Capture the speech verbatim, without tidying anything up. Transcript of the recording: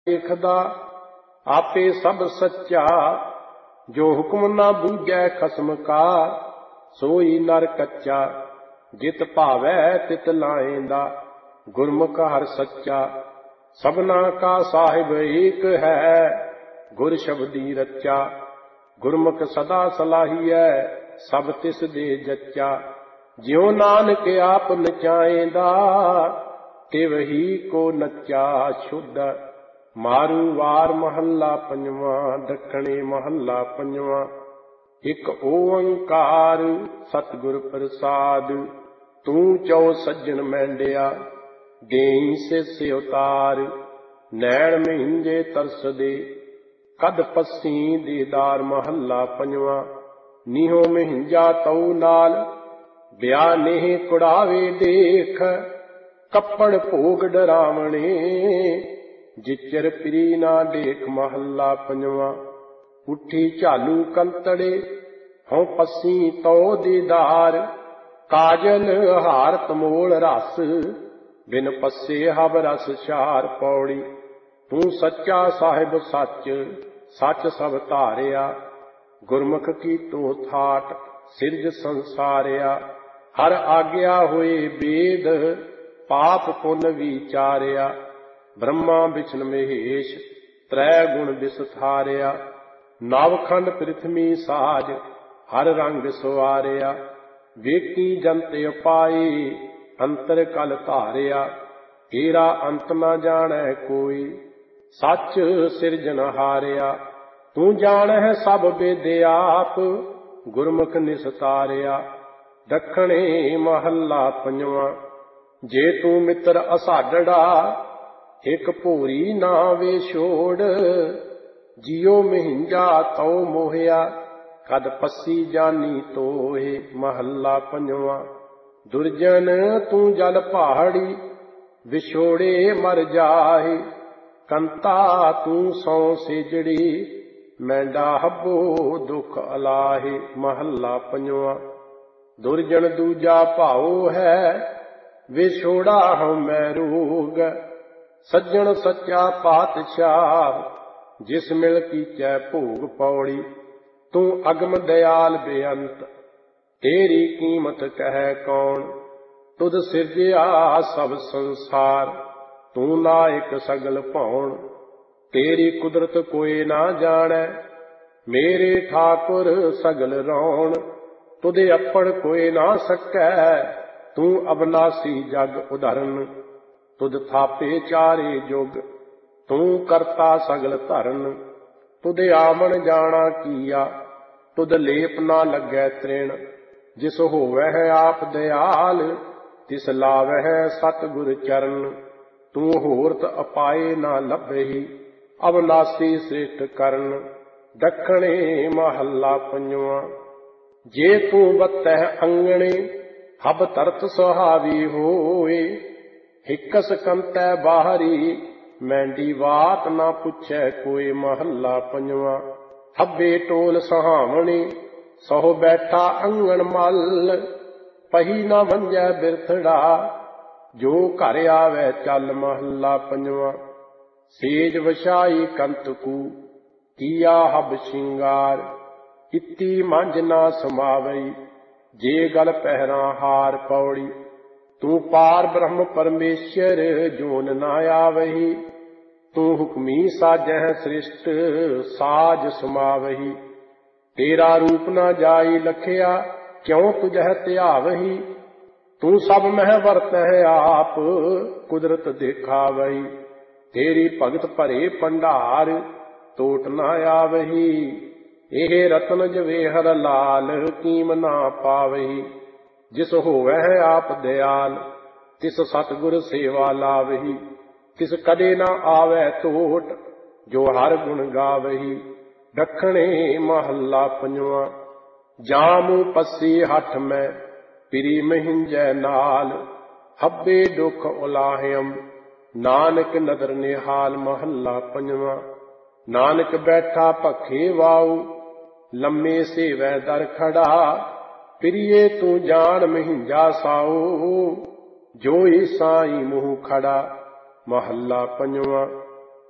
ਦੇਖਦਾ आपे सब सच्चा, जो हुक्म ना बूझै खसम का, सोई नर कच्चा। जित भावै तित लाएंदा, गुरमुख हर सच्चा। सबना का साहिब एक है, गुर शब्दी रच्चा। गुरमुख सदा सलाहियै, सब तिस दे जच्चा। ज्यों नानक आप नचाएंदा, तिवही को नच्चा शुद्ध। मारू वार महला पंजवा, दखणे महला पंजवा। एक ओंकार सतगुर प्रसाद, तू चौ सज्जन मैंडिया, देई सिस उतार। नैण महिंजे तरस दे, कद पस्सी दीदार महला पंजवा। नीहो महिंजा तऊ नाल, ब्या नेह कुड़ावे देख। कप्पड़ भोग डरावणे, जिचर प्री ना देख महला पंजवा। उठी झालू कंतड़े, हों पस्सी तो दीदार। काजल हार तमोल रस, बिन पस्से हब रस चार। पौड़ी तू सच्चा साहिब सच, सच सब धारिया। गुरमुख की तो थाट, सिरज संसारिया। हर आग्या होए वेद, पाप पुन विचारिया। ब्रह्मा विष्णु महेश, त्रै गुण विस्तारिया। नवखंड पृथ्वी साज, हर रंग सवारिया। वेकी जंत उपाय, अंतर कल धारिया। तेरा अंत न जानै कोई, सच सिरजन हारिया। तू जानह सब वेद आप, गुरमुख निस्तारिया। दखणे महला पंजवा। जे तू मित्र असाडड़ा, एक भोरी ना वे छोड़। जियो महिंजा तो मोहिया, कद पस्सी जानी तोहे महला पंजवा। दुर्जन तू जल पहाड़ी, विछोड़े मर जाहे। कंता तू सौ सेजड़ी, मैंडा हब्बो दुख अलाहे महला पंजवा। दुर्जन दूजा भाओ है, विछोड़ा हूँ मैं रोग। सज्जन सच्चा पातशाह, जिस मिल कीचै भोग। पौड़ी तू अगम दयाल बेअंत, तेरी कीमत कहे कौन। तुद सिरजिया सब संसार, तू नायक सगल भौण। तेरी कुदरत कोई ना जानै, मेरे ठाकुर सगल रौण। तुदे अपड़ कोई ना सकै, तू अबनासी जग उधरन। तुद थापे चारे जुग, तू करता सगल धरन। तुदे आमन जाना कीया, तुद लेप ना लगै तृण। जिस होवै आप दयाल, तिस लावै सतगुर चरण। तू होरत अपाए ना लभहि, अबनासी श्रेष्ठ करन। दखणे महला पंजवा। जे तू बतै अंगणे, हब तरत सुहावी होए। हिकस कंतै बाहरी, मैंडी बात ना पुछै कोई महला पंजवा। हब्बे टोल सहावणे, सहो बैठा अंगण मल। पही ना मंजै बिरथड़ा, जो घर आवे चल महला पंजवा। सेज वछाई कंतकू, किया हब शिंगार। इत्ती मंझ ना समावई, जे गल पहरा हार। पौड़ी तू पार ब्रह्म परमेश्वर, जोन ना आवही। तू हुक्मी साजह सृष्ट, साज समावही। तेरा रूप ना जाई लखिया, क्यों तुझह त्यावही। तू सब मह वरतह आप, कुदरत देखावही। तेरी भगत भरे भंडार, टोट ना आवही। एह रतन जवेहर लाल, कीम ना पावही। जिस होवै आप दयाल, तिस सतगुर सेवा लावही। तिस कदे ना आवे टोट, जो हर गुण गावही। दखणे महला पंजवा। जामू पस्सी हठ मैं, प्री महिंजै नाल। हब्बे दुख उलाह्यम, नानक नदर निहाल महला पंजवा। नानक बैठा भखे वाऊ, लम्मे सेवै दर खड़ा। प्रिये तू जान महिंजा साऊ, जोई साई मुँह खड़ा महला पंजवा।